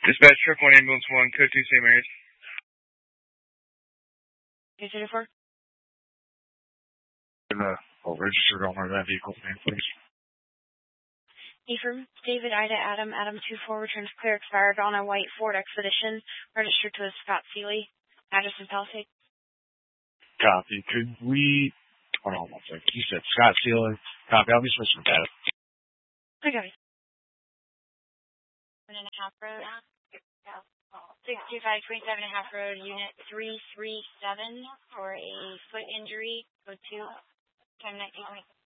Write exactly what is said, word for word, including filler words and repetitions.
Dispatch truck one ambulance one, code two Saint Mary's. two thirty-four. Uh, I'll register on that vehicle, man, please. Affirm. David, Ida, Adam, Adam two four returns clear expired on a white Ford Expedition, registered to Scott Seeley, address in Palisade. Copy. Could we, hold on one second. You said Scott Seeley. Copy. I'll be switching that. I got it. One and a half road. six two five twenty-seven and a half road, unit three three seven for a foot injury, code two, time nineteen twenty.